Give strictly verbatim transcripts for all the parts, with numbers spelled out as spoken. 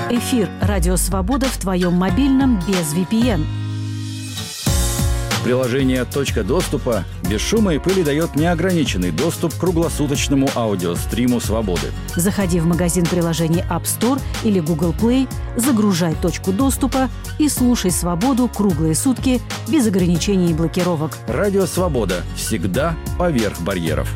Эфир «Радио Свобода» в твоем мобильном без ви пи эн. Приложение «Точка доступа» без шума и пыли дает неограниченный доступ к круглосуточному аудиостриму «Свободы». Заходи в магазин приложений App Store или Google Play, загружай «Точку доступа» и слушай «Свободу» круглые сутки без ограничений и блокировок. Радио «Свобода» всегда поверх барьеров.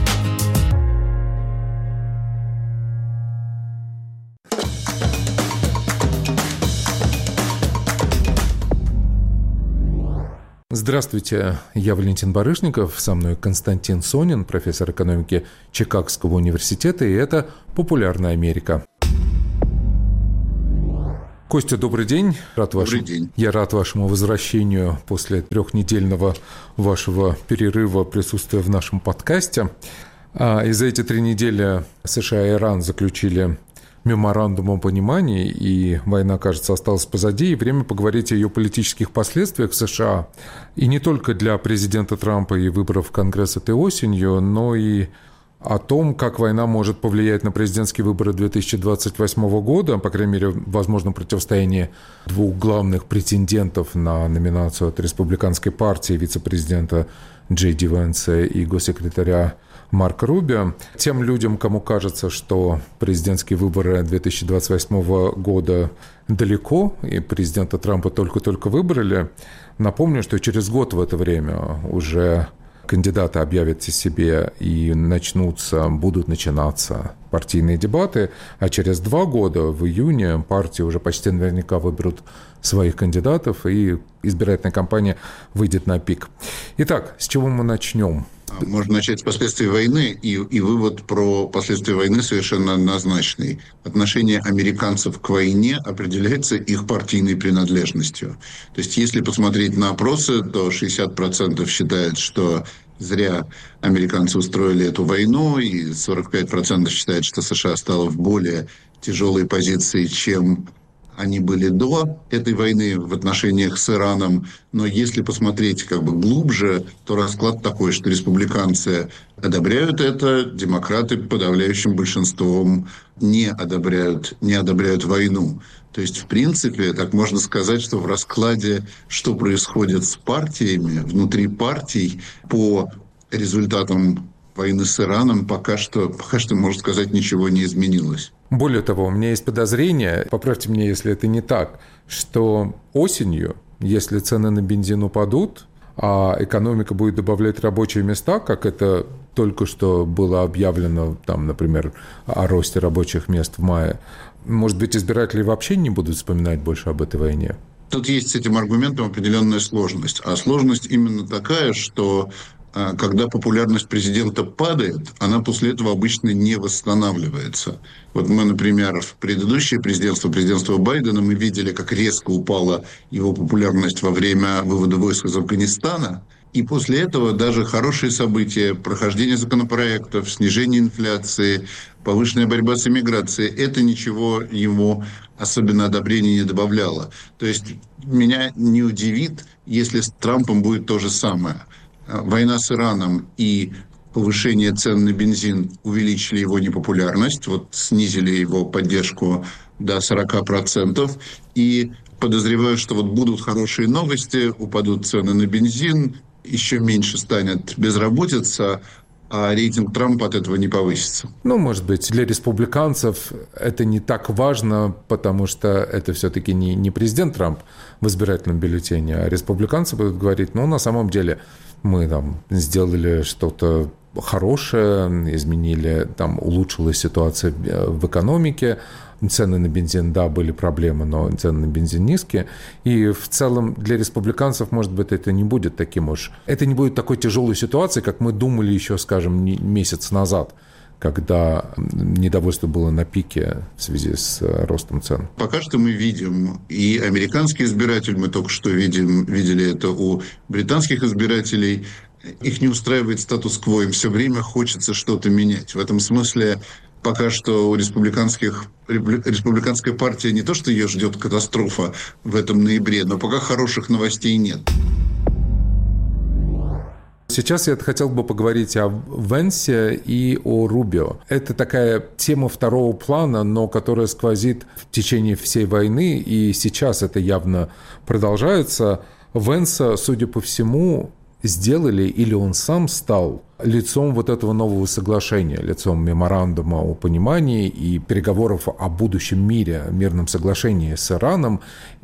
Здравствуйте, я Валентин Барышников, со мной Константин Сонин, профессор экономики Чикагского университета, и это «Популярная Америка». Костя, добрый день. Рад добрый вашему... день. Я рад вашему возвращению после трехнедельного вашего перерыва присутствия в нашем подкасте. И за эти три недели США и Иран заключили меморандум о понимании, и война, кажется, осталась позади, и время поговорить о ее политических последствиях в США. И не только для президента Трампа и выборов в Конгресс этой осенью, но и о том, как война может повлиять на президентские выборы две тысячи двадцать восьмого года, по крайней мере, возможно, противостояние двух главных претендентов на номинацию от республиканской партии, вице-президента Джей Ди Венса и госсекретаря Марко Рубио. Тем людям, кому кажется, что президентские выборы две тысячи двадцать восьмого года далеко, и президента Трампа только-только выбрали, напомню, что через год в это время уже кандидаты объявят о себе и начнутся, будут начинаться партийные дебаты, а через два года, в июне, партии уже почти наверняка выберут своих кандидатов, и избирательная кампания выйдет на пик. Итак, с чего мы начнем? Можно начать с последствий войны, и, и вывод про последствия войны совершенно однозначный. Отношение американцев к войне определяется их партийной принадлежностью. То есть, если посмотреть на опросы, то шестьдесят процентов считают, что зря американцы устроили эту войну, и сорок пять процентов считают, что США стало в более тяжелой позиции, чем они были до этой войны в отношениях с Ираном. Но если посмотреть как бы глубже, то расклад такой, что республиканцы одобряют это, демократы подавляющим большинством не одобряют, не одобряют войну. То есть, в принципе, так можно сказать, что в раскладе, что происходит с партиями, внутри партий, по результатам войны с Ираном, пока что, пока что, можно сказать, ничего не изменилось. Более того, у меня есть подозрение, поправьте меня, если это не так, что осенью, если цены на бензин упадут, а экономика будет добавлять рабочие места, как это только что было объявлено, там, например, о росте рабочих мест в мае, может быть, избиратели вообще не будут вспоминать больше об этой войне? Тут есть с этим аргументом определенная сложность. А сложность именно такая, что когда популярность президента падает, она после этого обычно не восстанавливается. Вот мы, например, в предыдущее президентство, президентство Байдена, мы видели, как резко упала его популярность во время вывода войск из Афганистана. И после этого даже хорошие события, прохождение законопроектов, снижение инфляции, повышенная борьба с иммиграцией, это ничего ему особенно одобрения не добавляло. То есть меня не удивит, если с Трампом будет то же самое. Война с Ираном и повышение цен на бензин увеличили его непопулярность, вот снизили его поддержку до сорок процентов. И подозреваю, что вот будут хорошие новости, упадут цены на бензин, еще меньше станет безработица, а рейтинг Трампа от этого не повысится. Ну, может быть, для республиканцев это не так важно, потому что это все-таки не, не президент Трамп в избирательном бюллетене, а республиканцы будут говорить, ну, на самом деле мы там сделали что-то хорошее, изменили, там улучшилась ситуация в экономике, цены на бензин, да, были проблемы, но цены на бензин низкие. И в целом для республиканцев, может быть, это не будет таким уж... Это не будет такой тяжелой ситуации, как мы думали еще, скажем, месяц назад, когда недовольство было на пике в связи с ростом цен. Пока что мы видим, и американский избиратель, мы только что видим, видели это у британских избирателей, их не устраивает статус-кво, им все время хочется что-то менять. В этом смысле пока что у республиканских, республиканская партия не то, что ее ждет катастрофа в этом ноябре, но пока хороших новостей нет. сейчас я хотел бы поговорить о Венсе и о Рубио. Это такая тема второго плана, но которая сквозит в течение всей войны, и сейчас это явно продолжается. Венса, судя по всему, сделали, или он сам стал лицом вот этого нового соглашения, лицом меморандума о понимании и переговоров о будущем мире, мирном соглашении с Ираном.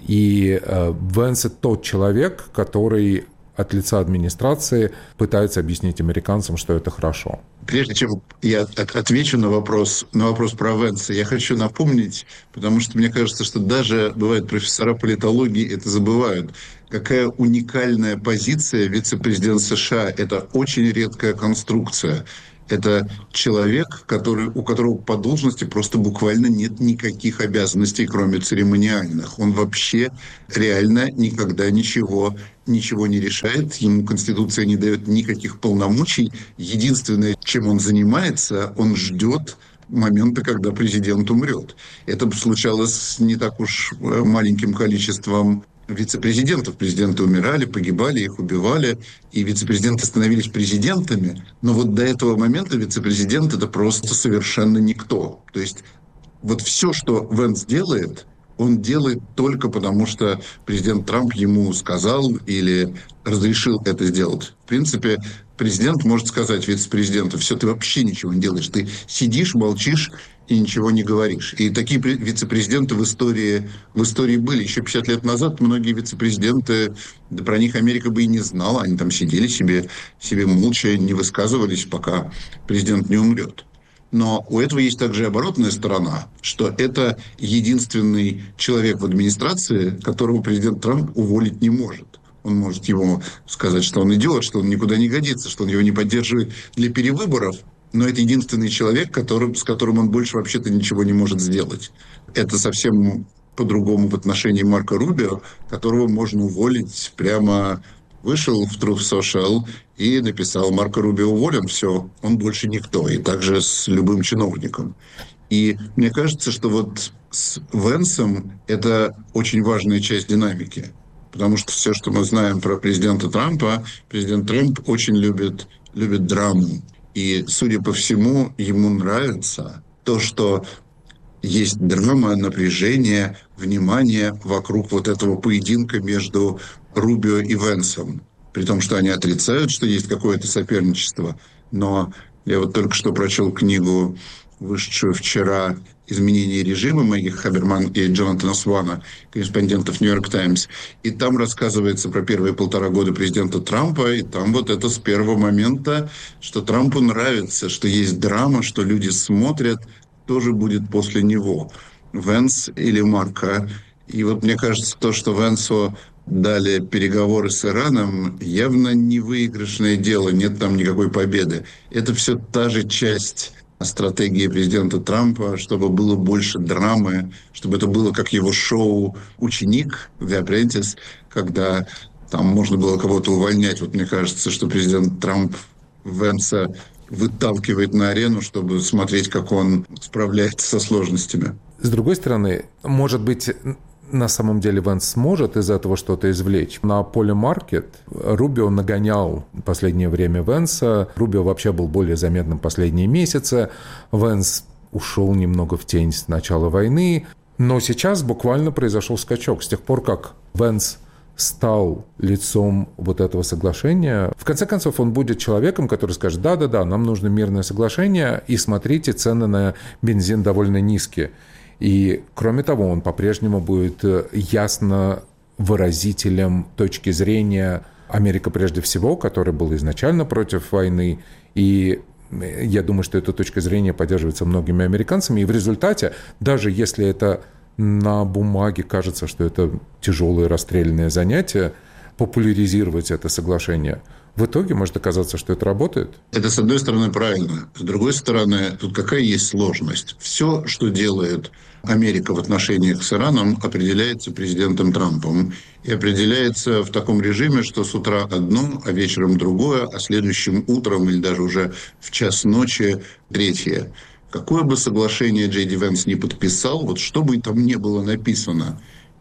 И э, Венс – тот человек, который от лица администрации пытается объяснить американцам, что это хорошо. Прежде чем я отвечу на вопрос, на вопрос про Венса, я хочу напомнить, потому что мне кажется, что даже, бывает, профессора политологии это забывают, какая уникальная позиция вице-президента США. Это очень редкая конструкция. Это человек, который, у которого по должности просто буквально нет никаких обязанностей, кроме церемониальных. Он вообще реально никогда ничего, ничего не решает. Ему Конституция не дает никаких полномочий. Единственное, чем он занимается, он ждет момента, когда президент умрет. Это случалось с не так уж маленьким количеством вице-президентов. Президенты умирали, погибали, их убивали, и вице-президенты становились президентами. Но вот до этого момента вице-президент – это просто совершенно никто. То есть вот все, что Венс делает, он делает только потому, что президент Трамп ему сказал или разрешил это сделать. В принципе, президент может сказать вице-президенту: все, ты вообще ничего не делаешь, ты сидишь, молчишь и ничего не говоришь. И такие вице-президенты в истории, в истории были. Еще пятьдесят лет назад многие вице-президенты, да про них Америка бы и не знала. Они там сидели себе, себе молча, не высказывались, пока президент не умрет. Но у этого есть также и оборотная сторона, что это единственный человек в администрации, которого президент Трамп уволить не может. Он может ему сказать, что он идиот, что он никуда не годится, что он его не поддерживает для перевыборов. Но это единственный человек, который, с которым он больше вообще-то ничего не может сделать. Это совсем по-другому в отношении Марко Рубио, которого можно уволить прямо... Вышел в Truth Social и написал: Марко Рубио уволен, все, он больше никто. И также с любым чиновником. И мне кажется, что вот с Венсом это очень важная часть динамики. Потому что все, что мы знаем про президента Трампа, президент Трамп очень любит, любит драму. И, судя по всему, ему нравится то, что есть драма, напряжение, внимание вокруг вот этого поединка между Рубио и Венсом. При том, что они отрицают, что есть какое-то соперничество. Но я вот только что прочел книгу, вышедшую вчера, «Изменение режима» Мэгги Хаберман и Джонатана Свана, корреспондентов «Нью-Йорк Таймс». И там рассказывается про первые полтора года президента Трампа. И там вот это с первого момента, что Трампу нравится, что есть драма, что люди смотрят, тоже будет после него. Венс или Марко. И вот мне кажется, то, что Венсу дали переговоры с Ираном, явно не выигрышное дело, нет там никакой победы. Это все та же часть стратегии президента Трампа, чтобы было больше драмы, чтобы это было как его шоу «Ученик» The Apprentice, когда там можно было кого-то увольнять. Вот мне кажется, что президент Трамп Венса выталкивает на арену, чтобы смотреть, как он справляется со сложностями. С другой стороны, может быть, на самом деле Венс сможет из этого что-то извлечь. На поле маркет Рубио нагонял в последнее время Венса. Рубио вообще был более заметным последние месяцы. Венс ушел немного в тень с начала войны. Но сейчас буквально произошел скачок. С тех пор, как Венс стал лицом вот этого соглашения, в конце концов, он будет человеком, который скажет: да-да-да, нам нужно мирное соглашение, и смотрите, цены на бензин довольно низкие. И, кроме того, он по-прежнему будет ясно выразителем точки зрения Америки прежде всего, который был изначально против войны. И я думаю, что эта точка зрения поддерживается многими американцами. И в результате, даже если это на бумаге кажется, что это тяжелое расстрельное занятие, популяризировать это соглашение, в итоге может оказаться, что это работает. Это, с одной стороны, правильно. С другой стороны, тут какая есть сложность? Все, что делает Америка в отношениях с Ираном, определяется президентом Трампом. И определяется в таком режиме, что с утра одно, а вечером другое, а следующим утром или даже уже в час ночи третье. Какое бы соглашение Джей Ди Венс не подписал, вот что бы там ни было написано,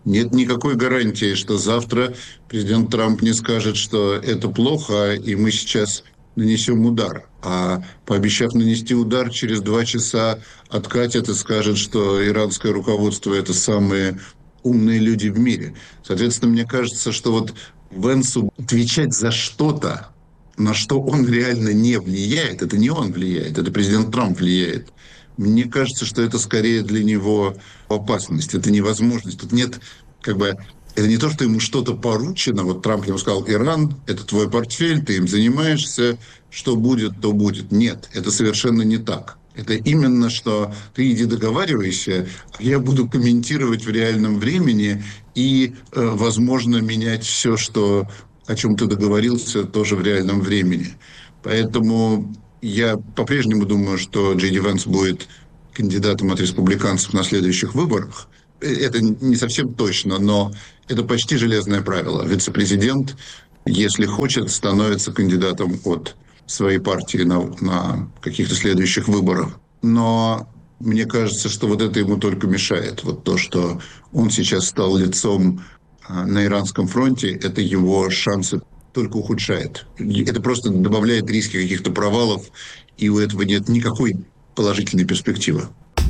Нет никакой гарантии, что завтра президент Трамп не скажет, что это плохо, и мы сейчас нанесем удар. А пообещав нанести удар, через два часа откатят и скажет, что иранское руководство – это самые умные люди в мире. Соответственно, мне кажется, что вот Венсу отвечать за что-то, на что он реально не влияет, это не он влияет, это президент Трамп влияет. Мне кажется, что это скорее для него опасность, это невозможность. Тут нет, как бы, это не то, что ему что-то поручено. Вот Трамп ему сказал: Иран, это твой портфель, ты им занимаешься, что будет, то будет. Нет, это совершенно не так. Это именно, что ты иди договаривайся, а я буду комментировать в реальном времени и, э, возможно, менять все, что, о чем ты договорился, тоже в реальном времени. Поэтому я по-прежнему думаю, что Джей Ди Венс будет кандидатом от республиканцев на следующих выборах. Это не совсем точно, но это почти железное правило. Вице-президент, если хочет, становится кандидатом от своей партии на, на каких-то следующих выборах. Но мне кажется, что вот это ему только мешает. Вот то, что он сейчас стал лицом на иранском фронте, это его шансы только ухудшает. Это просто добавляет риски каких-то провалов, и у этого нет никакой положительной перспективы.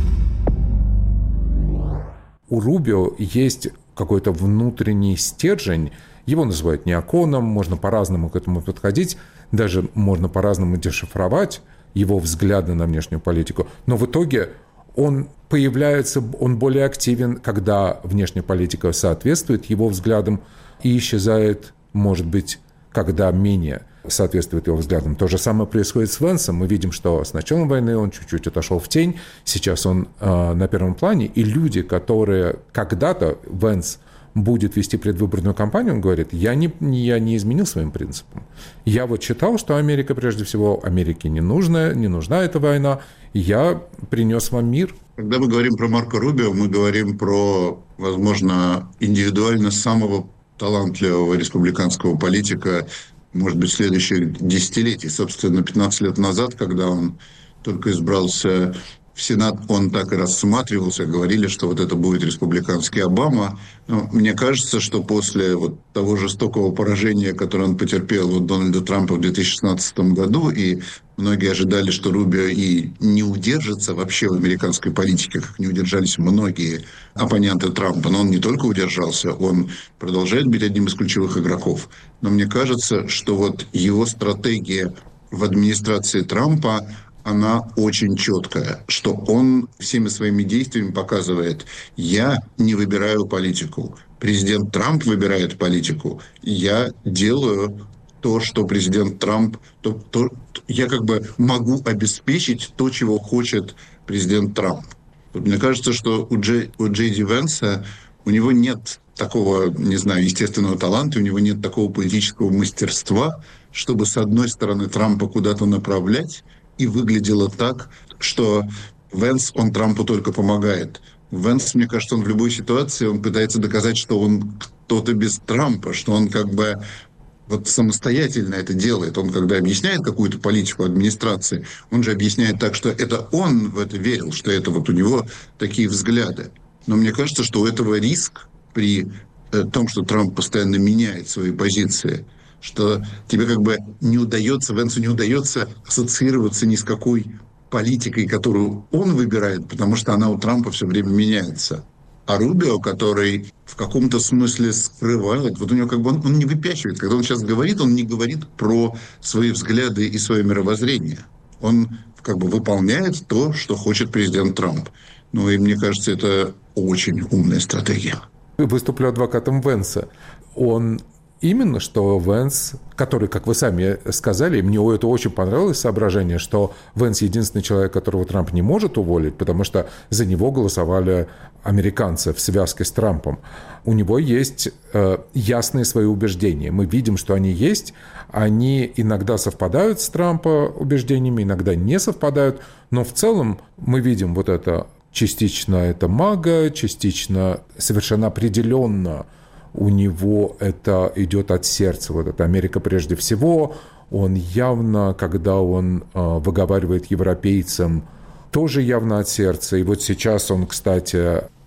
У Рубио есть какой-то внутренний стержень. Его называют неоконом, можно по-разному к этому подходить, даже можно по-разному дешифровать его взгляды на внешнюю политику. Но в итоге он появляется, он более активен, когда внешняя политика соответствует его взглядам, и исчезает, может быть, когда менее соответствует его взглядам. То же самое происходит с Венсом. Мы видим, что с началом войны он чуть-чуть отошел в тень, сейчас он э, на первом плане, и люди, которые когда-то Венс будет вести предвыборную кампанию, он говорит: я не, я не изменил своим принципам. Я вот считал, что Америка, прежде всего, Америке не нужна, не нужна эта война, я принес вам мир. Когда мы говорим про Марко Рубио, мы говорим про, возможно, индивидуально самого талантливого республиканского политика, может быть, следующих десятилетий. Собственно, пятнадцать лет назад, когда он только избрался в Сенат, он так и рассматривался, говорили, что вот это будет республиканский Обама. Но мне кажется, что после вот того жестокого поражения, которое он потерпел от Дональда Трампа в две тысячи шестнадцатом году, и многие ожидали, что Рубио и не удержится вообще в американской политике, как не удержались многие оппоненты Трампа. Но он не только удержался, он продолжает быть одним из ключевых игроков. Но мне кажется, что вот его стратегия в администрации Трампа, она очень четкая, что он всеми своими действиями показывает: я не выбираю политику, президент Трамп выбирает политику, я делаю то, что президент Трамп, то, то, я как бы могу обеспечить то, чего хочет президент Трамп. Вот мне кажется, что у Джей, у Джей Ди Венса, у него нет такого, не знаю, естественного таланта, у него нет такого политического мастерства, чтобы, с одной стороны, Трампа куда-то направлять, и выглядело так, что Венс, он Трампу только помогает. Венс, мне кажется, он в любой ситуации, он пытается доказать, что он кто-то без Трампа, что он как бы вот самостоятельно это делает. Он, когда объясняет какую-то политику администрации, он же объясняет так, что это он в это верил, что это вот у него такие взгляды. Но мне кажется, что у этого риск при том, что Трамп постоянно меняет свои позиции, что тебе как бы не удается, Венсу не удается ассоциироваться ни с какой политикой, которую он выбирает, потому что она у Трампа все время меняется. А Рубио, который в каком-то смысле скрывает, вот у него как бы он, он не выпячивает. Когда он сейчас говорит, он не говорит про свои взгляды и свое мировоззрение. Он как бы выполняет то, что хочет президент Трамп. Ну и мне кажется, это очень умная стратегия. Выступлю адвокатом Венса. Он именно, что Венс, который, как вы сами сказали, мне это очень понравилось соображение, что Венс единственный человек, которого Трамп не может уволить, потому что за него голосовали американцы в связке с Трампом. У него есть э, ясные свои убеждения. Мы видим, что они есть. Они иногда совпадают с Трампа убеждениями, иногда не совпадают. Но в целом мы видим вот это частично это мага, частично совершенно определенно у него это идет от сердца. Вот это Америка прежде всего. Он явно, когда он э, выговаривает европейцам, тоже явно от сердца. И вот сейчас он, кстати,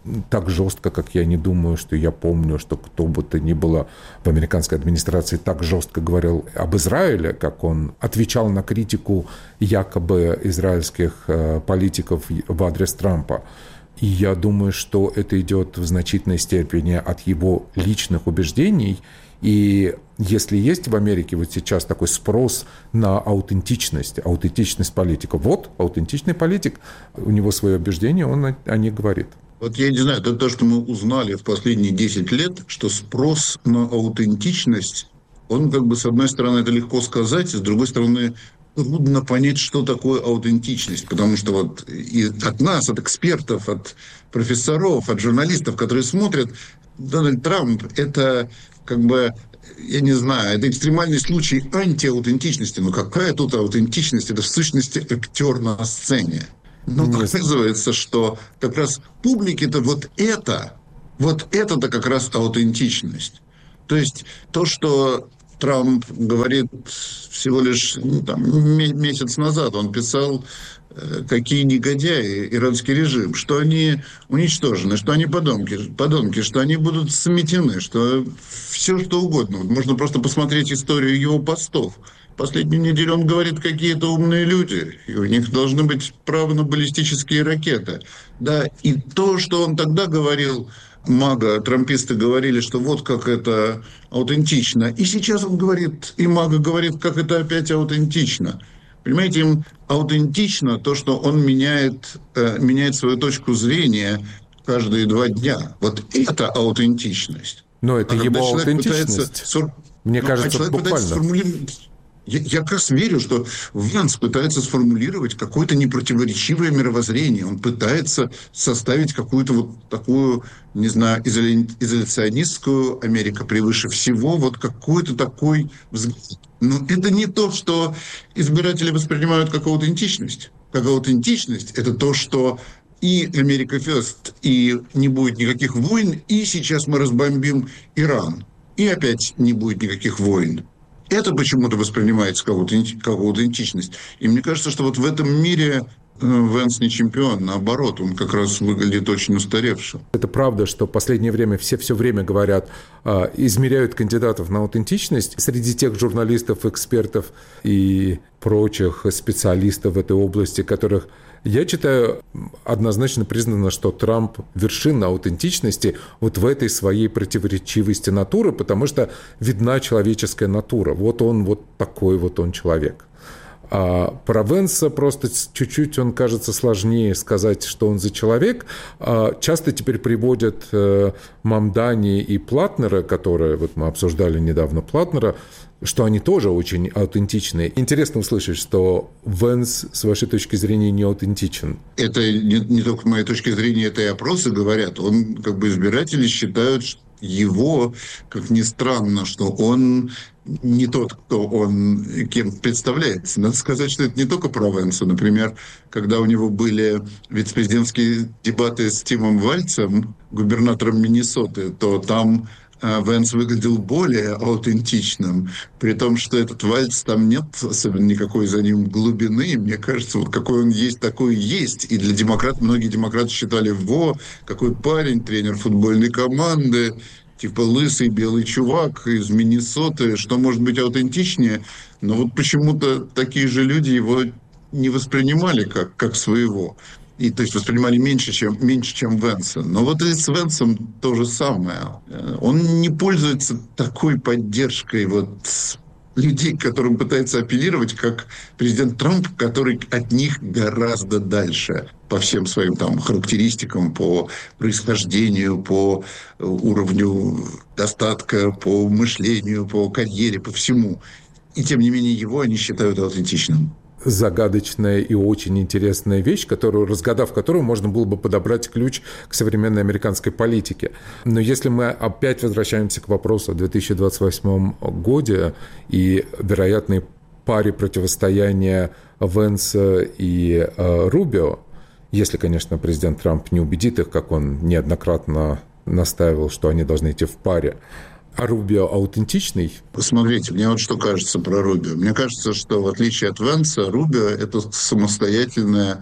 так жестко, как я не думаю, что я помню, что кто бы то ни было в американской администрации так жестко говорил об Израиле, как он отвечал на критику якобы израильских политиков в адрес Трампа. И я думаю, что это идет в значительной степени от его личных убеждений. И если есть в Америке вот сейчас такой спрос на аутентичность, аутентичность политика, вот аутентичный политик, у него свое убеждение, он о них говорит. Вот я не знаю, это то, что мы узнали в последние десять лет, что спрос на аутентичность, он как бы, с одной стороны, это легко сказать, с другой стороны, трудно понять, что такое аутентичность, потому что вот и от нас, от экспертов, от профессоров, от журналистов, которые смотрят, Дональд Трамп – это как бы, я не знаю, это экстремальный случай антиаутентичности. Но какая тут аутентичность? Это в сущности актер на сцене. Но оказывается, что как раз публике-то вот это, вот это-то как раз аутентичность. То есть то, что Трамп говорит всего лишь ну, там, месяц назад, он писал, какие негодяи иранский режим, что они уничтожены, что они подонки, подонки, что они будут сметены, что все что угодно. Вот можно просто посмотреть историю его постов. Последнюю неделю он говорит, какие-то умные люди, и у них должны быть право на баллистические ракеты. Да, и то, что он тогда говорил, мага, трамписты говорили, что вот как это аутентично. И сейчас он говорит, и мага говорит, как это опять аутентично. Понимаете, им аутентично то, что он меняет, э, меняет свою точку зрения каждые два дня. Вот это аутентичность. Но это а его аутентичность. Пытается, Мне ну, кажется, а человек буквально. Пытается сформулировать... Я, я как раз верю, что Венс пытается сформулировать какое-то непротиворечивое мировоззрение. Он пытается составить какую-то вот такую, не знаю, изоля... изоляционистскую Америка превыше всего, вот какой-то такой взгляд. Но это не то, что избиратели воспринимают как аутентичность. Как аутентичность – это то, что и Америка Фест, и не будет никаких войн, и сейчас мы разбомбим Иран, и опять не будет никаких войн. Это почему-то воспринимается как аутентичность. И мне кажется, что вот в этом мире Венс не чемпион, наоборот, он как раз выглядит очень устаревшим. Это правда, что в последнее время все все время говорят, измеряют кандидатов на аутентичность. Среди тех журналистов, экспертов и прочих специалистов в этой области, которых я читаю, однозначно признано, что Трамп вершина аутентичности вот в этой своей противоречивости натуры, потому что видна человеческая натура. Вот он вот такой вот он человек. А про Венса просто чуть-чуть он кажется сложнее сказать, что он за человек. А часто теперь приводят Мамдани и Платнера, которые вот мы обсуждали недавно Платнера, что они тоже очень аутентичные. Интересно услышать, что Венс, с вашей точки зрения, не аутентичен. Это не, не только с моей точки зрения, это и опросы говорят. Он, как бы, избиратели считают его, как ни странно, что он не тот, кто он кем представляется. Надо сказать, что это не только про Венса. Например, когда у него были вице-президентские дебаты с Тимом Вальцем, губернатором Миннесоты, то там Венс выглядел более аутентичным, при том, что этот Вальц, там нет особенно никакой за ним глубины. Мне кажется, вот какой он есть, такой и есть. И для демократов, многие демократы считали, во, какой парень, тренер футбольной команды, типа лысый белый чувак из Миннесоты, что может быть аутентичнее. Но вот почему-то такие же люди его не воспринимали как, как своего. И, то есть, воспринимали меньше, чем, меньше, чем Венса. Но вот и с Венсом то же самое. Он не пользуется такой поддержкой вот людей, к которым пытается апеллировать, как президент Трамп, который от них гораздо дальше по всем своим там характеристикам, по происхождению, по уровню достатка, по мышлению, по карьере, по всему. И, тем не менее, его они считают аутентичным. Загадочная и очень интересная вещь, которую, разгадав которую, можно было бы подобрать ключ к современной американской политике. Но если мы опять возвращаемся к вопросу о две тысячи двадцать восьмом годе и вероятной паре противостояния Венса и э, Рубио, если, конечно, президент Трамп не убедит их, как он неоднократно настаивал, что они должны идти в паре, а Рубио аутентичный? Посмотрите, мне вот что кажется про Рубио. Мне кажется, что в отличие от Венса, Рубио – это самостоятельная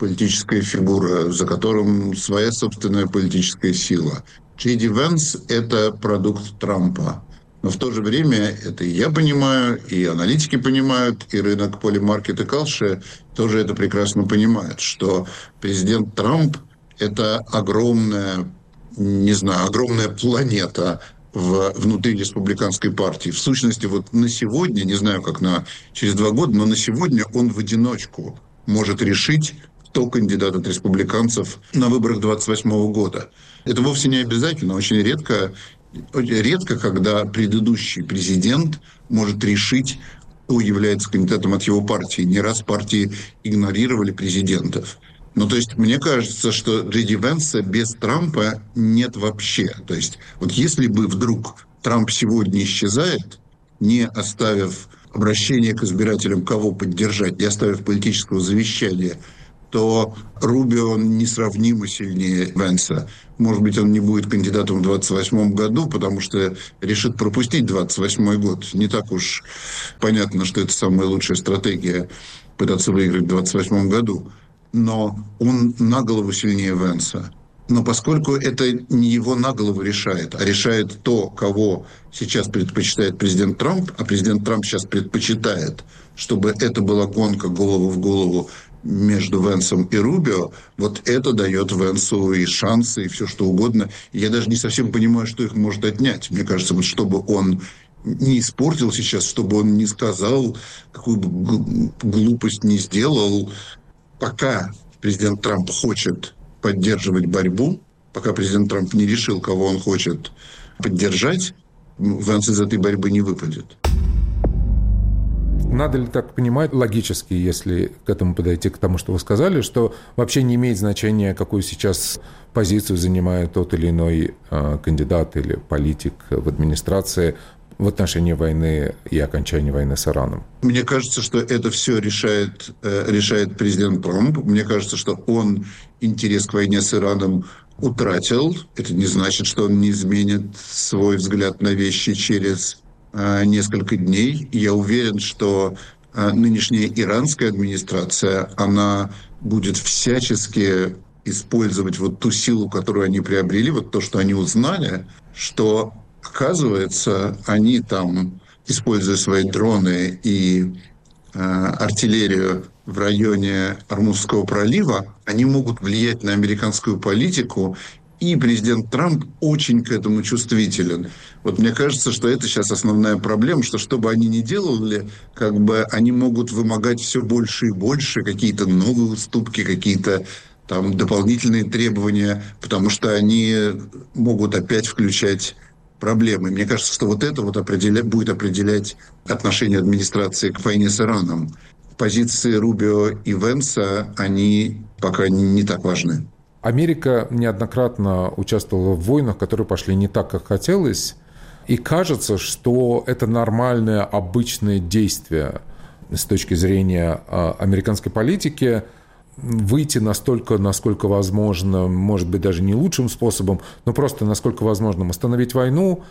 политическая фигура, за которым своя собственная политическая сила. Джей Ди Венс – это продукт Трампа. Но в то же время это и я понимаю, и аналитики понимают, и рынок полимаркет и Калши тоже это прекрасно понимают, что президент Трамп – это огромная, не знаю, огромная планета в, внутри республиканской партии. В сущности, вот на сегодня, не знаю, как на через два года, но на сегодня он в одиночку может решить, кто кандидат от республиканцев на выборах двадцать восьмого года. Это вовсе не обязательно, очень редко. Редко, когда предыдущий президент может решить, кто является кандидатом от его партии. Не раз партии игнорировали президентов. Ну, то есть, мне кажется, что Джей Ди Венса без Трампа нет вообще. То есть, вот если бы вдруг Трамп сегодня исчезает, не оставив обращение к избирателям, кого поддержать, не оставив политического завещания, то Рубио несравнимо сильнее Венса. Может быть, он не будет кандидатом в двадцать восьмом году, потому что решит пропустить двадцать восьмой год. Не так уж понятно, что это самая лучшая стратегия – пытаться выиграть в двадцать восьмом году. Но он на голову сильнее Венса. Но поскольку это не его на голову решает, а решает то, кого сейчас предпочитает президент Трамп, а президент Трамп сейчас предпочитает, чтобы это была гонка голову в голову между Венсом и Рубио, вот это дает Венсу и шансы, и все что угодно. И я даже не совсем понимаю, что их может отнять. Мне кажется, вот чтобы он не испортил сейчас, чтобы он не сказал, какую бы глупость не сделал, пока президент Трамп хочет поддерживать борьбу, пока президент Трамп не решил, кого он хочет поддержать, Венс из этой борьбы не выпадет. Надо ли так понимать логически, если к этому подойти, к тому, что вы сказали, что вообще не имеет значения, какую сейчас позицию занимает тот или иной э, кандидат или политик в администрации в отношении войны и окончания войны с Ираном? Мне кажется, что это все решает, э, решает президент Трамп. Мне кажется, что он интерес к войне с Ираном утратил. Это не значит, что он не изменит свой взгляд на вещи через несколько дней. Я уверен, что нынешняя иранская администрация, она будет всячески использовать вот ту силу, которую они приобрели, вот то, что они узнали, что, оказывается, они там, используя свои дроны и э, артиллерию в районе Ормузского пролива, они могут влиять на американскую политику. И президент Трамп очень к этому чувствителен. Вот мне кажется, что это сейчас основная проблема, что что бы они ни делали, как бы они могут вымогать все больше и больше, какие-то новые уступки, какие-то там дополнительные требования, потому что они могут опять включать проблемы. Мне кажется, что вот это вот определя... будет определять отношение администрации к войне с Ираном. Позиции Рубио и Венса, они пока не так важны. Америка неоднократно участвовала в войнах, которые пошли не так, как хотелось. И кажется, что это нормальное, обычное действие с точки зрения американской политики выйти настолько, насколько возможно, может быть, даже не лучшим способом, но просто насколько возможно остановить войну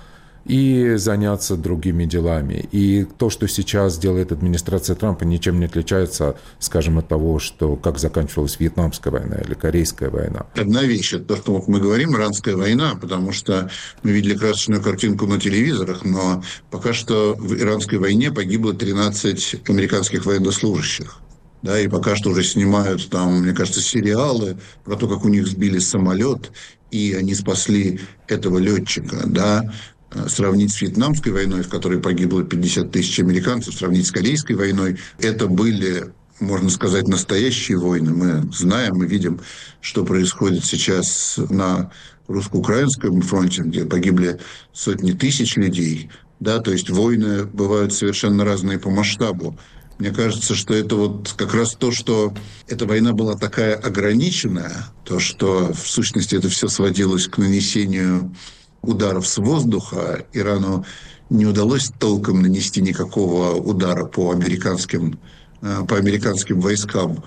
и заняться другими делами. И то, что сейчас делает администрация Трампа, ничем не отличается, скажем, от того, что как заканчивалась Вьетнамская война или Корейская война. Одна вещь, это то, что вот мы говорим, иранская война, потому что мы видели красочную картинку на телевизорах, но пока что в иранской войне погибло тринадцать американских военнослужащих. Да, и пока что уже снимают там, мне кажется, сериалы про то, как у них сбили самолет, и они спасли этого летчика, да. Сравнить с Вьетнамской войной, в которой погибло пятьдесят тысяч американцев, сравнить с Корейской войной, это были, можно сказать, настоящие войны. Мы знаем, мы видим, что происходит сейчас на русско-украинском фронте, где погибли сотни тысяч людей. Да, то есть войны бывают совершенно разные по масштабу. Мне кажется, что это вот как раз то, что эта война была такая ограниченная, то, что в сущности это все сводилось к нанесению ударов с воздуха. Ирану не удалось толком нанести никакого удара по американским, по американским войскам.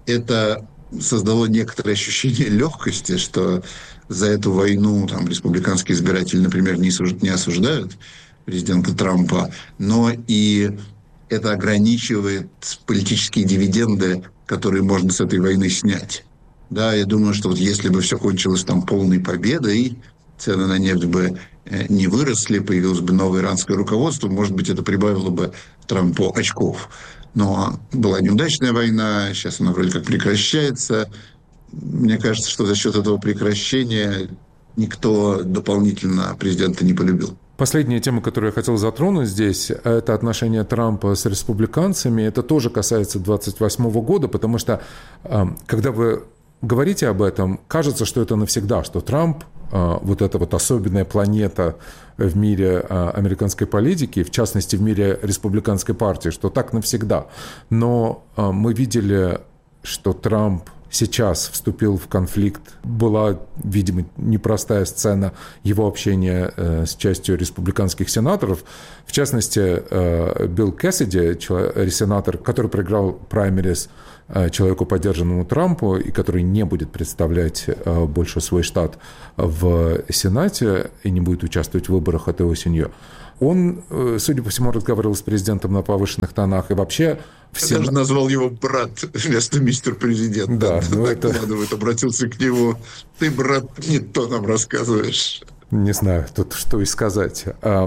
Это создало некоторое ощущение легкости, что за эту войну там, республиканские избиратели, например, не, не осуждают президента Трампа, но и это ограничивает политические дивиденды которые можно с этой войны снять. Да, я думаю, что вот если бы все кончилось там полной победой, цены на нефть бы не выросли, появилось бы новое иранское руководство, может быть, это прибавило бы Трампу очков. Но была неудачная война, сейчас она вроде как прекращается. Мне кажется, что за счет этого прекращения никто дополнительно президента не полюбил. Последняя тема, которую я хотел затронуть здесь, это отношения Трампа с республиканцами. Это тоже касается двадцать восьмого года, потому что, когда вы говорите об этом, кажется, что это навсегда, что Трамп, вот эта вот особенная планета в мире американской политики, в частности, в мире республиканской партии, что так навсегда. Но мы видели, что Трамп сейчас вступил в конфликт. Была, видимо, непростая сцена его общения с частью республиканских сенаторов. В частности, Билл Кэссиди, сенатор, который проиграл праймерис человеку, поддержанному Трампу, и который не будет представлять больше свой штат в Сенате и не будет участвовать в выборах этой осенью. Он, судя по всему, разговаривал с президентом на повышенных тонах. И вообще... Все... Я даже назвал его брат вместо мистер президент. Да, ну это... Докладывает, обратился к нему. Ты, брат, не то нам рассказываешь. Не знаю, тут что и сказать.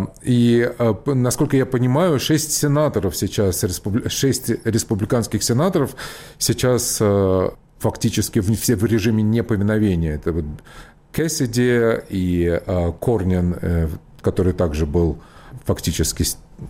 И, насколько я понимаю, шесть сенаторов сейчас, шесть республиканских сенаторов сейчас фактически все в режиме неповиновения. Это вот Кэссиди и Корнин, который также был фактически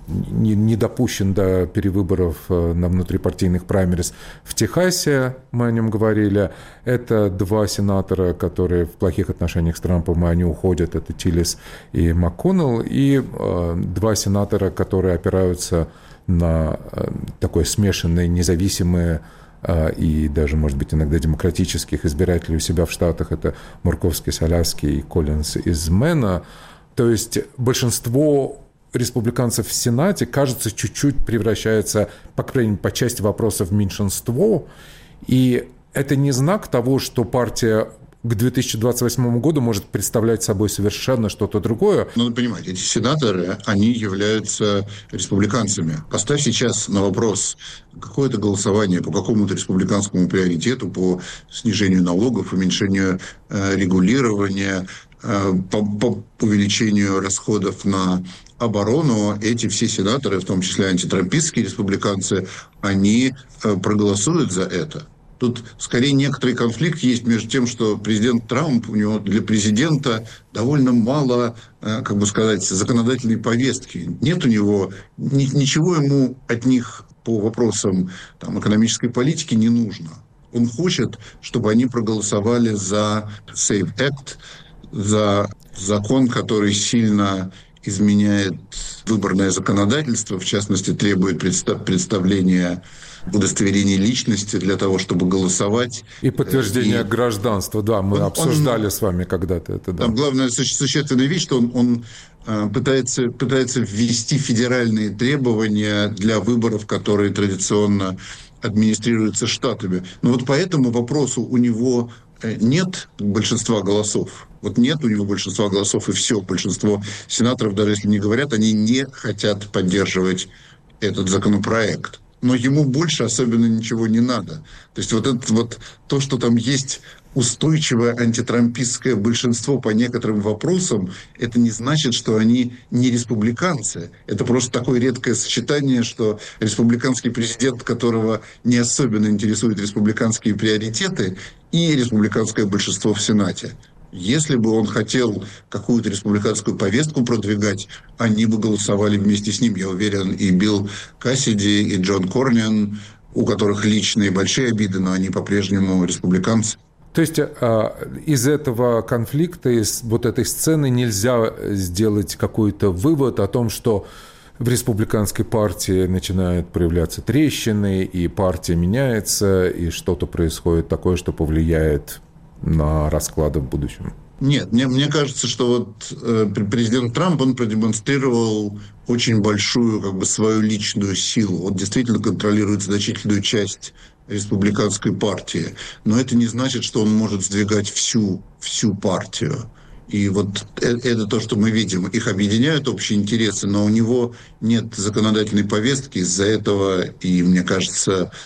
не допущен до перевыборов на внутрипартийных праймерис в Техасе, мы о нем говорили. Это два сенатора, которые в плохих отношениях с Трампом, и они уходят, это Тиллис и МакКоннелл, и э, два сенатора, которые опираются на э, такое смешанное, независимое э, и даже, может быть, иногда демократических избирателей у себя в Штатах. Это Мурковский с Аляски и Коллинз из Мэна. То есть большинство республиканцев в Сенате, кажется, чуть-чуть превращается, по крайней мере, по части вопросов в меньшинство. И это не знак того, что партия к две тысячи двадцать восьмому году может представлять собой совершенно что-то другое. Надо понимать, эти сенаторы, они являются республиканцами. Поставь сейчас на вопрос какое-то голосование по какому-то республиканскому приоритету, по снижению налогов, уменьшению э, регулирования, э, по, по увеличению расходов на оборону. Эти все сенаторы, в том числе антитрампистские республиканцы, они э, проголосуют за это. Тут скорее некоторый конфликт есть между тем, что президент Трамп, у него для президента довольно мало, как бы сказать, законодательной повестки. Нет у него, ни, ничего ему от них по вопросам там, экономической политики не нужно. Он хочет, чтобы они проголосовали за Save Act, за закон, который сильно изменяет выборное законодательство, в частности, требует представ- представления удостоверение личности для того, чтобы голосовать. И подтверждение и гражданства, да, мы он, обсуждали он, с вами когда-то это. Да. Там главная существенная вещь, что он, он э, пытается, пытается ввести федеральные требования для выборов, которые традиционно администрируются штатами. Но вот по этому вопросу у него нет большинства голосов. Вот нет у него большинства голосов, и все. Большинство сенаторов, даже если не говорят, они не хотят поддерживать этот законопроект. Но ему больше особенно ничего не надо. То есть вот это вот то, что там есть устойчивое антитрампистское большинство по некоторым вопросам, это не значит, что они не республиканцы. Это просто такое редкое сочетание, что республиканский президент, которого не особенно интересуют республиканские приоритеты, и республиканское большинство в Сенате. Если бы он хотел какую-то республиканскую повестку продвигать, они бы голосовали вместе с ним. Я уверен, и Билл Кассиди, и Джон Корнин, у которых личные большие обиды, но они по-прежнему республиканцы. То есть из этого конфликта, из вот этой сцены нельзя сделать какой-то вывод о том, что в республиканской партии начинают проявляться трещины, и партия меняется, и что-то происходит такое, что повлияет на расклады в будущем? Нет, мне, мне кажется, что вот э, президент Трамп, он продемонстрировал очень большую как бы свою личную силу. Он действительно контролирует значительную часть республиканской партии. Но это не значит, что он может сдвигать всю, всю партию. И вот это, это то, что мы видим. Их объединяют общие интересы, но у него нет законодательной повестки. Из-за этого, и мне кажется,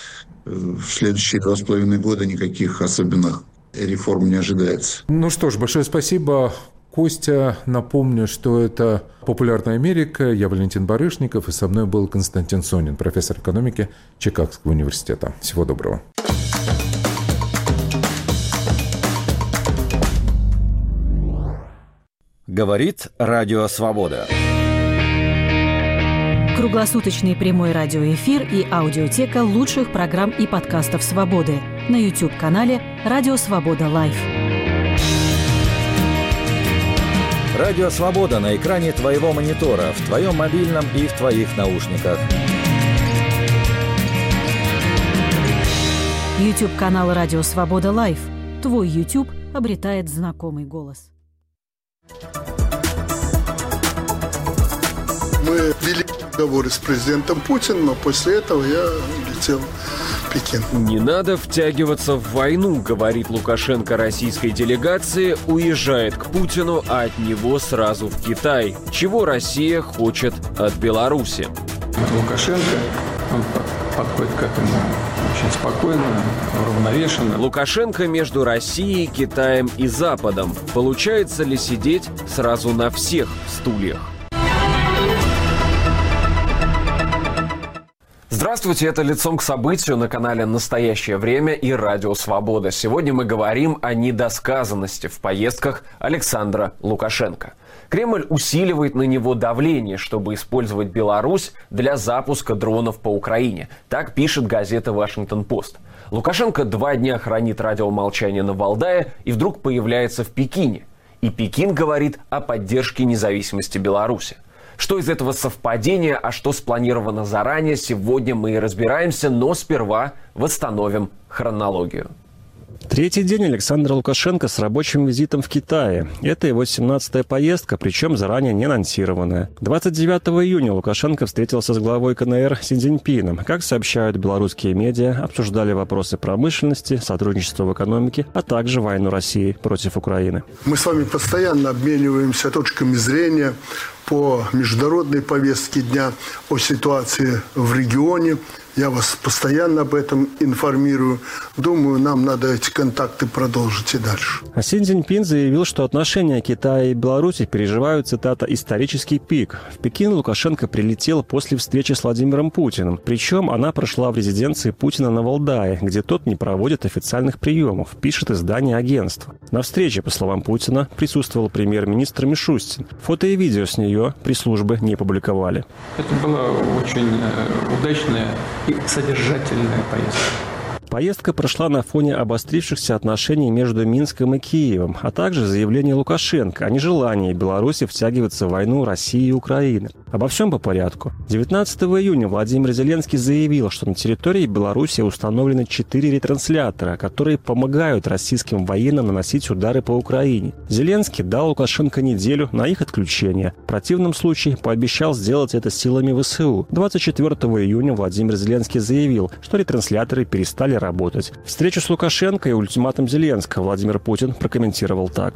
в следующие два с половиной года никаких особенных реформ не ожидается. Ну что ж, большое спасибо, Костя. Напомню, что это «Популярная Америка». Я Валентин Барышников, и со мной был Константин Сонин, профессор экономики Чикагского университета. Всего доброго. Говорит Радио Свобода. Круглосуточный прямой радиоэфир и аудиотека лучших программ и подкастов «Свободы» на YouTube-канале «Радио Свобода Лайв». Радио Свобода на экране твоего монитора, в твоем мобильном и в твоих наушниках. YouTube-канал «Радио Свобода Лайв». Твой YouTube обретает знакомый голос. Мы вели разговоры с президентом Путиным, а после этого я летел в Пекин. Не надо втягиваться в войну, говорит Лукашенко российской делегации, уезжает к Путину, а от него сразу в Китай. Чего Россия хочет от Беларуси? Лукашенко, он подходит к этому очень спокойно, уравновешенно. Лукашенко между Россией, Китаем и Западом. Получается ли сидеть сразу на всех стульях? Здравствуйте, это «Лицом к событию» на канале «Настоящее время» и «Радио Свобода». Сегодня мы говорим о недосказанности в поездках Александра Лукашенко. Кремль усиливает на него давление, чтобы использовать Беларусь для запуска дронов по Украине. Так пишет газета «Вашингтон-Пост». Лукашенко два дня хранит радиомолчание на Валдае и вдруг появляется в Пекине. И Пекин говорит о поддержке независимости Беларуси. Что из этого совпадения, а что спланировано заранее, сегодня мы и разбираемся, но сперва восстановим хронологию. Третий день Александра Лукашенко с рабочим визитом в Китае. Это его семнадцатая поездка, причем заранее не анонсированная. двадцать девятого июня Лукашенко встретился с главой КНР Си Цзиньпином. Как сообщают белорусские медиа, обсуждали вопросы промышленности, сотрудничества в экономике, а также войну России против Украины. Мы с вами постоянно обмениваемся точками зрения по международной повестке дня, о ситуации в регионе. Я вас постоянно об этом информирую. Думаю, нам надо эти контакты продолжить и дальше. А Си Цзиньпин заявил, что отношения Китая и Беларуси переживают, цитата, «исторический пик». В Пекин Лукашенко прилетел после встречи с Владимиром Путиным. Причем она прошла в резиденции Путина на Валдае, где тот не проводит официальных приемов, пишет издание агентства. На встрече, по словам Путина, присутствовал премьер-министр Мишустин. Фото и видео с нее пресс-службы не публиковали. Это была очень удачная и содержательная поездка. Поездка прошла на фоне обострившихся отношений между Минском и Киевом, а также заявление Лукашенко о нежелании Беларуси втягиваться в войну России и Украины. Обо всем по порядку. девятнадцатого июня Владимир Зеленский заявил, что на территории Беларуси установлены четыре ретранслятора, которые помогают российским военным наносить удары по Украине. Зеленский дал Лукашенко неделю на их отключение. В противном случае пообещал сделать это силами ВСУ. двадцать четвёртого июня Владимир Зеленский заявил, что ретрансляторы перестали работать. Встречу с Лукашенко и ультиматум Зеленского Владимир Путин прокомментировал так.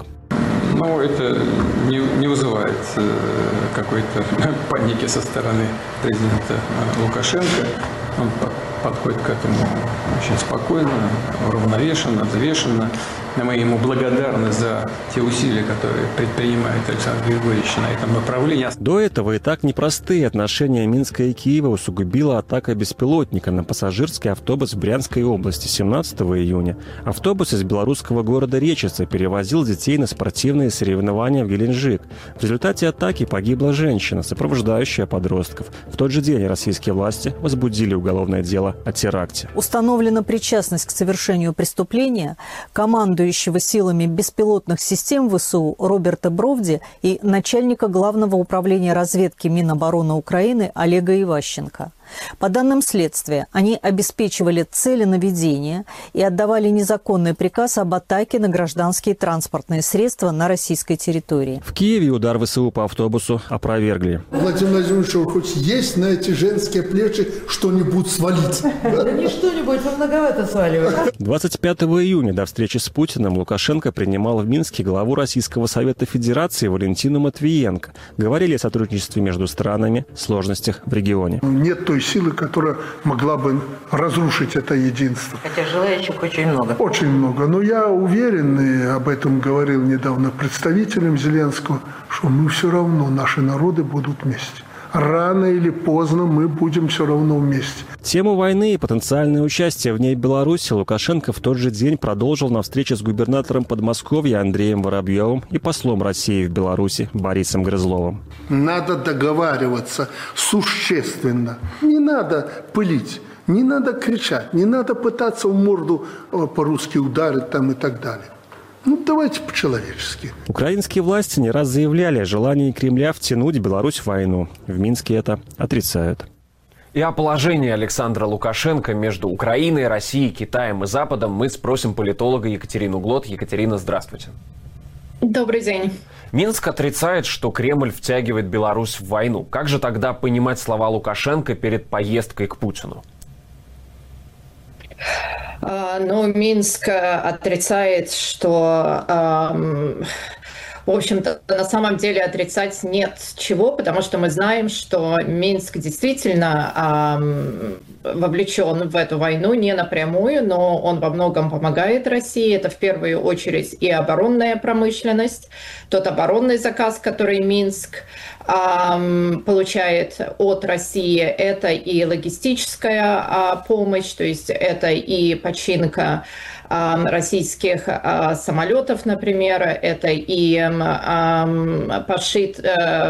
Но это не, не вызывает э, какой-то паники со стороны президента Лукашенко. Он подходит к этому очень спокойно, уравновешенно, взвешенно. Мы ему благодарны за те усилия, которые предпринимает Александр Григорьевич на этом направлении. До этого и так непростые отношения Минска и Киева усугубила атака беспилотника на пассажирский автобус в Брянской области семнадцатого июня. Автобус из белорусского города Речица перевозил детей на спортивные соревнования в Геленджик. В результате атаки погибла женщина, сопровождающая подростков. В тот же день российские власти возбудили уголовное дело о теракте. Установлена причастность к совершению преступления командующего силами беспилотных систем ВСУ Роберта Бровди и начальника Главного управления разведки Минобороны Украины Олега Иващенко. По данным следствия, они обеспечивали целенаведение и отдавали незаконный приказ об атаке на гражданские транспортные средства на российской территории. В Киеве удар ВСУ по автобусу опровергли. Владимир Владимирович, хоть есть на эти женские плечи что-нибудь свалить? Да не что-нибудь, вы многовато сваливаете. двадцать пятого июня до встречи с Путиным Лукашенко принимал в Минске главу Российского Совета Федерации Валентину Матвиенко. Говорили о сотрудничестве между странами, сложностях в регионе. Нет той той силы, которая могла бы разрушить это единство. Хотя желающих очень много. Очень много. Но я уверен, и об этом говорил недавно представителям Зеленского, что мы все равно, наши народы будут вместе. Рано или поздно мы будем все равно вместе. Тему войны и потенциальное участие в ней Беларуси Лукашенко в тот же день продолжил на встрече с губернатором Подмосковья Андреем Воробьевым и послом России в Беларуси Борисом Грызловым. Надо договариваться существенно. Не надо пылить, не надо кричать, не надо пытаться в морду по-русски ударить там и так далее. Ну, давайте по-человечески. Украинские власти не раз заявляли о желании Кремля втянуть Беларусь в войну. В Минске это отрицают. И о положении Александра Лукашенко между Украиной, Россией, Китаем и Западом мы спросим политолога Екатерину Глот. Екатерина, здравствуйте. Добрый день. Минск отрицает, что Кремль втягивает Беларусь в войну. Как же тогда понимать слова Лукашенко перед поездкой к Путину? Ну, Минск отрицает, что, в общем-то, на самом деле отрицать нет чего, потому что мы знаем, что Минск действительно вовлечен в эту войну не напрямую, но он во многом помогает России. Это в первую очередь и оборонная промышленность, тот оборонный заказ, который Минск получает от России, это и логистическая помощь, то есть это и починка российских самолетов, например, это и пошит,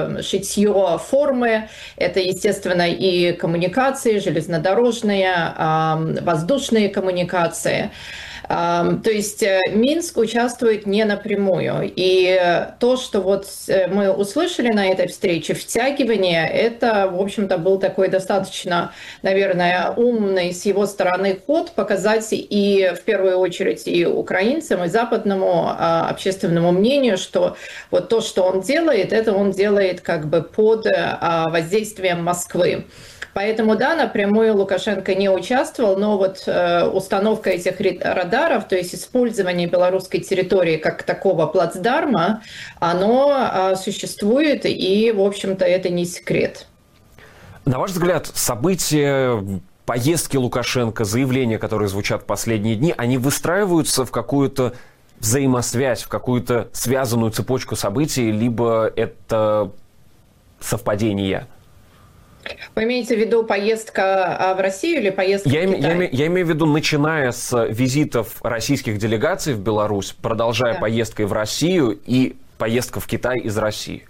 шитье формы, это, естественно, и коммуникации, железнодорожные, воздушные коммуникации. То есть Минск участвует не напрямую. И то, что вот мы услышали на этой встрече, втягивание, это, в общем-то, был такой достаточно, наверное, умный с его стороны ход показать и, в первую очередь, и украинцам, и западному общественному мнению, что вот то, что он делает, это он делает как бы под воздействием Москвы. Поэтому, да, напрямую Лукашенко не участвовал, но вот э, установка этих радаров, то есть использование белорусской территории как такого плацдарма, оно э, существует, и, в общем-то, это не секрет. На ваш взгляд, события, поездки Лукашенко, заявления, которые звучат в последние дни, они выстраиваются в какую-то взаимосвязь, в какую-то связанную цепочку событий, либо это совпадение? Вы имеете в виду поездка в Россию или поездка я в Китай? Я, я, я имею в виду, начиная с визитов российских делегаций в Беларусь, продолжая да. поездкой в Россию и поездка в Китай из России.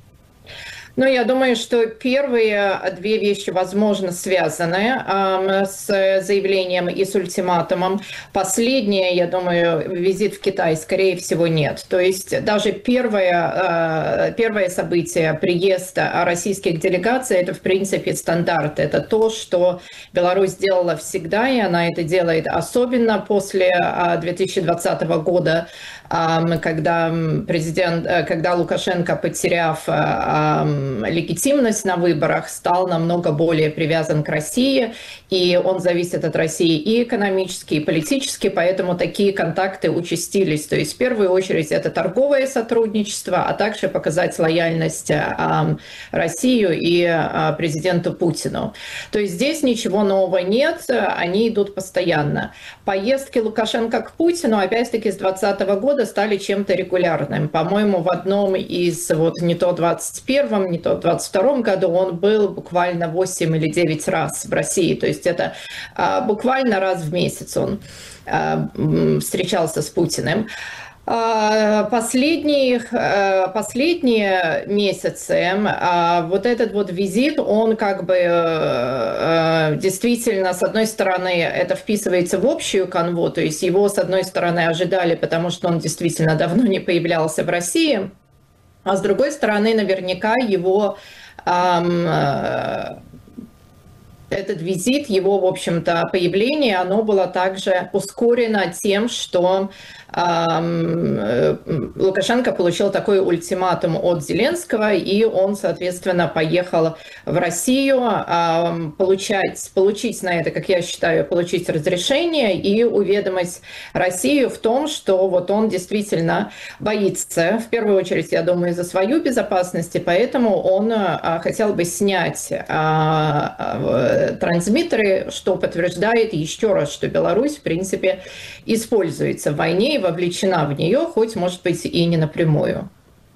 Ну, я думаю, что первые две вещи, возможно, связаны э, с заявлением и с ультиматумом. Последнее, я думаю, визит в Китай, скорее всего, нет. То есть даже первое, э, первое событие, приезд российских делегаций, это, в принципе, стандарт. Это то, что Беларусь делала всегда, и она это делает особенно после э, две тысячи двадцатого года, э, когда президент, э, когда Лукашенко, потеряв э, легитимность на выборах, стал намного более привязан к России, и он зависит от России и экономически, и политически, поэтому такие контакты участились. То есть в первую очередь это торговое сотрудничество, а также показать лояльность России и президенту Путину. То есть здесь ничего нового нет, они идут постоянно. Поездки Лукашенко к Путину, опять-таки, с двадцатого года стали чем-то регулярным. По-моему, в одном из, вот не то двадцать первом, не то в двадцать втором году он был буквально восемь или девять раз в России. То есть это а, буквально раз в месяц он а, встречался с Путиным. Последние, последние месяцы вот этот вот визит, он как бы действительно, с одной стороны, это вписывается в общую канву, то есть его, с одной стороны, ожидали, потому что он действительно давно не появлялся в России, а с другой стороны, наверняка его... Этот визит, его, в общем-то, появление, оно было также ускорено тем, что э, Лукашенко получил такой ультиматум от Зеленского, и он, соответственно, поехал в Россию э, получать, получить на это, как я считаю, получить разрешение и уведомить Россию в том, что вот он действительно боится, в первую очередь, я думаю, за свою безопасность, и поэтому он э, хотел бы снять э, трансмиттеры, что подтверждает еще раз, что Беларусь, в принципе, используется в войне и вовлечена в нее, хоть, может быть, и не напрямую.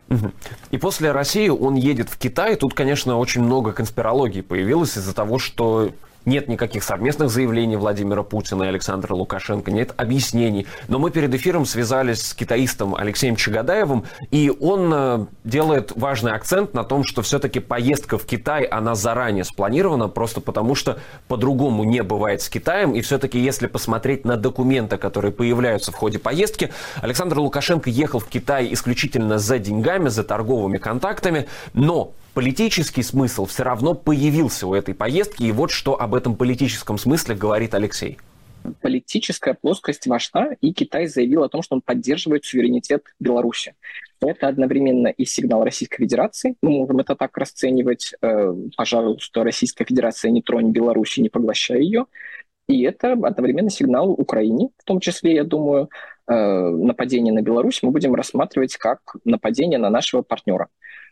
И после России он едет в Китай. Тут, конечно, очень много конспирологии появилось из-за того, что нет никаких совместных заявлений Владимира Путина и Александра Лукашенко, нет объяснений. Но мы перед эфиром связались с китаистом Алексеем Чагадаевым, и он делает важный акцент на том, что все-таки поездка в Китай, она заранее спланирована, просто потому что по-другому не бывает с Китаем. И все-таки, если посмотреть на документы, которые появляются в ходе поездки, Александр Лукашенко ехал в Китай исключительно за деньгами, за торговыми контактами, но политический смысл все равно появился у этой поездки, и вот что об этом политическом смысле говорит Алексей. Политическая плоскость вошла, и Китай заявил о том, что он поддерживает суверенитет Беларуси. Это одновременно и сигнал Российской Федерации, мы можем это так расценивать, э, пожалуйста, Российская Федерация не тронь Беларусь, не поглощай ее, и это одновременно сигнал Украине, в том числе, я думаю, э, нападение на Беларусь мы будем рассматривать как нападение на нашего партнера.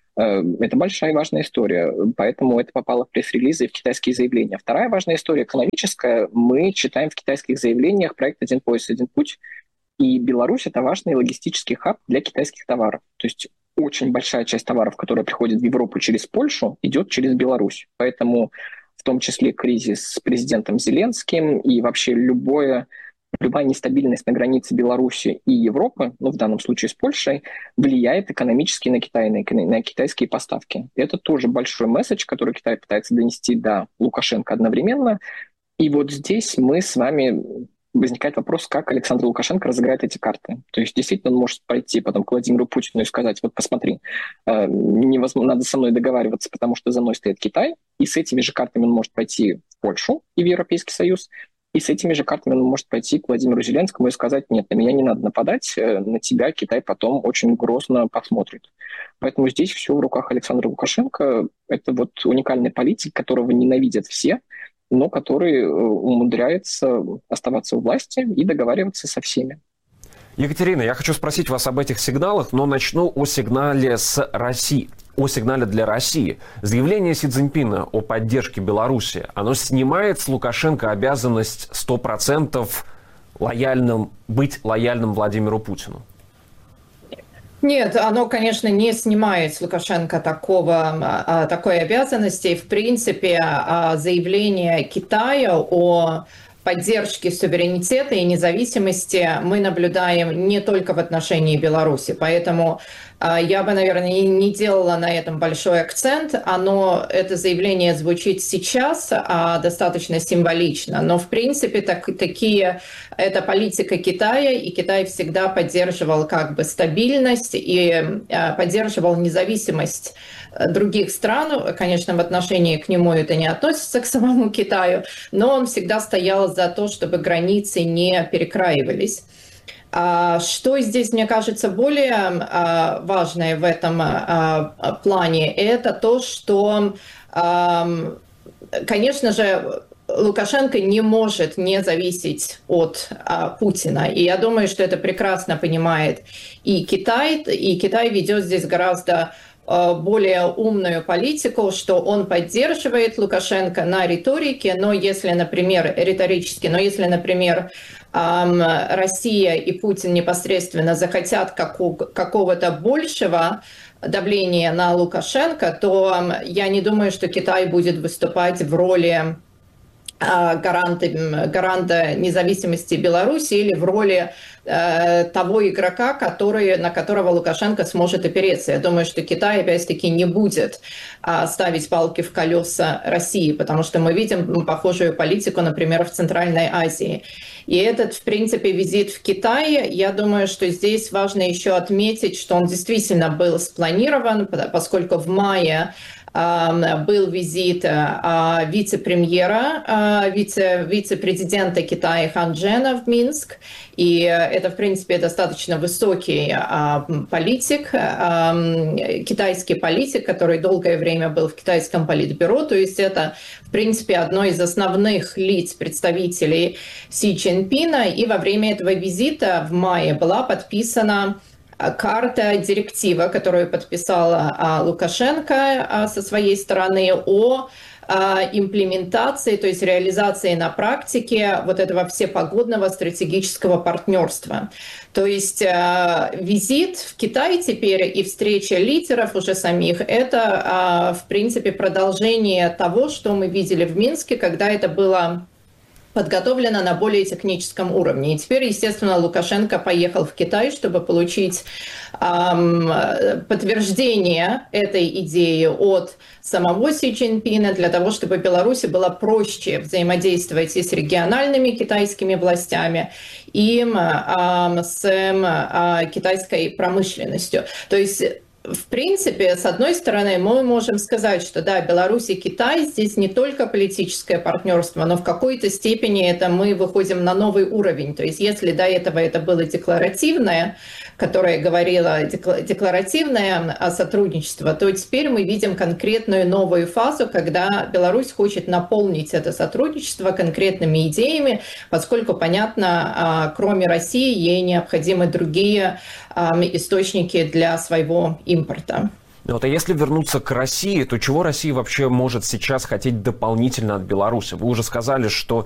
Это большая и важная история, поэтому это попало в пресс-релизы и в китайские заявления. Вторая важная история экономическая. Мы читаем в китайских заявлениях проект «Один пояс, один путь», и Беларусь – это важный логистический хаб для китайских товаров. То есть очень большая часть товаров, которая приходит в Европу через Польшу, идет через Беларусь. Поэтому в том числе кризис с президентом Зеленским и вообще любое... Любая нестабильность на границе Беларуси и Европы, ну, в данном случае с Польшей, влияет экономически на Китай, на, на китайские поставки. Это тоже большой месседж, который Китай пытается донести до Лукашенко одновременно. И вот здесь мы с вами... Возникает вопрос, как Александр Лукашенко разыграет эти карты. То есть действительно он может пойти потом к Владимиру Путину и сказать, вот посмотри, невозможно, надо со мной договариваться, потому что за мной стоит Китай, и с этими же картами он может пойти в Польшу и в Европейский Союз, и с этими же картами он может пойти к Владимиру Зеленскому и сказать, нет, на меня не надо нападать, на тебя Китай потом очень грозно посмотрит. Поэтому здесь все в руках Александра Лукашенко. Это вот уникальный политик, которого ненавидят все, но который умудряется оставаться у власти и договариваться со всеми. Екатерина, я хочу спросить вас об этих сигналах, но начну о сигнале с России. О сигнале для России. Заявление Си Цзиньпина о поддержке Беларуси, оно снимает с Лукашенко обязанность сто процентов лояльным, быть лояльным Владимиру Путину? Нет, оно, конечно, не снимает с Лукашенко такого, такой обязанности. В принципе, заявление Китая о поддержки суверенитета и независимости мы наблюдаем не только в отношении Беларуси. Поэтому я бы, наверное, не делала на этом большой акцент. Оно, это заявление звучит сейчас а, достаточно символично. Но, в принципе, так, такие, это политика Китая, и Китай всегда поддерживал как бы стабильность и а, поддерживал независимость других стран. Конечно, в отношении к нему это не относится к самому Китаю, но он всегда стоял за то, чтобы границы не перекраивались. Что здесь, мне кажется, более важное в этом плане, это то, что, конечно же, Лукашенко не может не зависеть от а, Путина. И я думаю, что это прекрасно понимает и Китай, и Китай ведет здесь гораздо а, более умную политику, что он поддерживает Лукашенко на риторике, но если, например, риторически, но если, например, а, Россия и Путин непосредственно захотят какого- какого-то большего давления на Лукашенко, то я не думаю, что Китай будет выступать в роли гаранта, гаранта независимости Беларуси или в роли э, того игрока, который, на которого Лукашенко сможет опереться. Я думаю, что Китай, опять-таки, не будет э, ставить палки в колеса России, потому что мы видим похожую политику, например, в Центральной Азии. И этот, в принципе, визит в Китай, я думаю, что здесь важно еще отметить, что он действительно был спланирован, поскольку в мае был визит вице-премьера, вице, вице-президента Китая Хан Чжэна в Минск. И это, в принципе, достаточно высокий политик, китайский политик, который долгое время был в китайском политбюро. То есть это, в принципе, одно из основных лиц представителей Си Цзиньпина. И во время этого визита в мае была подписана карта, директива, которую подписала Лукашенко со своей стороны о имплементации, то есть реализации на практике вот этого всепогодного стратегического партнерства. То есть визит в Китай теперь и встреча лидеров уже самих, это, в принципе, продолжение того, что мы видели в Минске, когда это было подготовлено на более техническом уровне. И теперь, естественно, Лукашенко поехал в Китай, чтобы получить эм, подтверждение этой идеи от самого Си Цзиньпина, для того, чтобы Беларуси было проще взаимодействовать и с региональными китайскими властями, и э, с э, китайской промышленностью. То есть, в принципе, с одной стороны, мы можем сказать, что да, Беларусь и Китай здесь не только политическое партнерство, но в какой-то степени это мы выходим на новый уровень. То есть если до этого это было декларативное, которое говорило декларативное сотрудничество, то теперь мы видим конкретную новую фазу, когда Беларусь хочет наполнить это сотрудничество конкретными идеями, поскольку, понятно, кроме России, ей необходимы другие источники для своего импорта. Вот, а если вернуться к России, то чего Россия вообще может сейчас хотеть дополнительно от Беларуси? Вы уже сказали, что